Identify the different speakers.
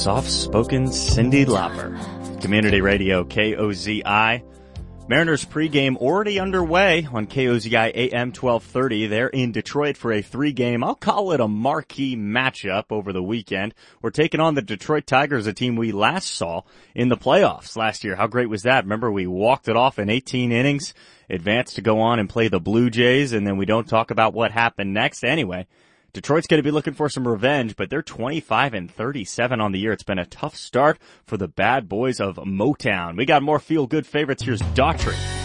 Speaker 1: soft-spoken Cyndi Lauper. Community Radio KOZI. Mariners pregame already underway on KOZI AM 1230. They're in Detroit for a 3-game, I'll call it a marquee matchup over the weekend. We're taking on the Detroit Tigers, a team we last saw in the playoffs last year. How great was that? Remember, we walked it off in 18 innings, advanced to go on and play the Blue Jays, and then we don't talk about what happened next. Anyway, Detroit's going to be looking for some revenge, but they're 25-37 on the year. It's been a tough start for the bad boys of Motown. We got more feel-good favorites. Here's Daughtry